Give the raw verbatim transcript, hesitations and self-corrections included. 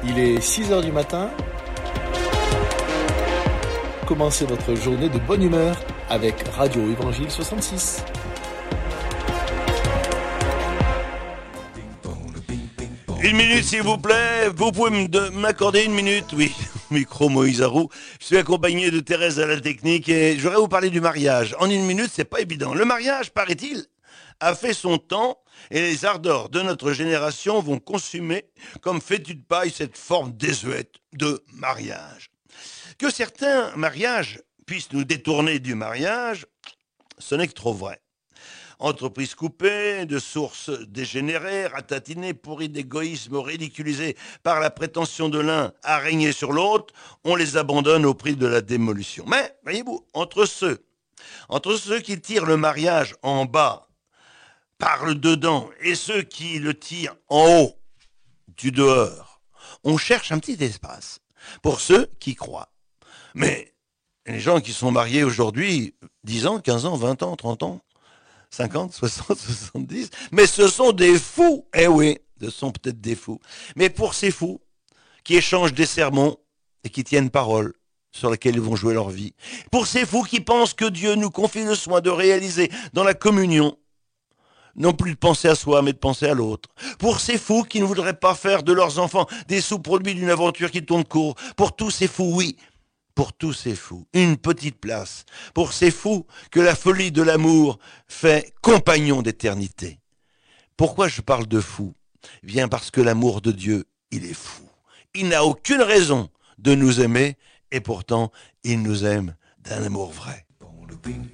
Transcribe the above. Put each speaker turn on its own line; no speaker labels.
Il est six heures du matin. Commencez votre journée de bonne humeur avec Radio Évangile soixante-six.
Une minute s'il vous plaît, vous pouvez m'accorder une minute, oui. Micro Moïse Arou, je suis accompagné de Thérèse à la technique et je voudrais vous parler du mariage. En une minute, c'est pas évident. Le mariage, paraît-il, a fait son temps et les ardeurs de notre génération vont consumer comme fétu de paille cette forme désuète de mariage. Que certains mariages puissent nous détourner du mariage, ce n'est que trop vrai. Entreprises coupées, de sources dégénérées, ratatinées, pourries d'égoïsme, ridiculisées par la prétention de l'un à régner sur l'autre, on les abandonne au prix de la démolition. Mais, voyez-vous, entre ceux, entre ceux qui tirent le mariage en bas, par le dedans, et ceux qui le tirent en haut, du dehors, on cherche un petit espace pour ceux qui croient. Mais les gens qui sont mariés aujourd'hui, dix ans, quinze ans, vingt ans, trente ans, cinquante, soixante, soixante-dix, mais ce sont des fous. Eh oui, ce sont peut-être des fous. Mais pour ces fous qui échangent des sermons et qui tiennent parole sur lesquels ils vont jouer leur vie, pour ces fous qui pensent que Dieu nous confie le soin de réaliser dans la communion, non plus de penser à soi, mais de penser à l'autre. Pour ces fous qui ne voudraient pas faire de leurs enfants des sous-produits d'une aventure qui tourne court. Pour tous ces fous, oui, pour tous ces fous, une petite place. Pour ces fous que la folie de l'amour fait compagnon d'éternité. Pourquoi je parle de fous ? Bien parce que l'amour de Dieu, il est fou. Il n'a aucune raison de nous aimer et pourtant, il nous aime d'un amour vrai.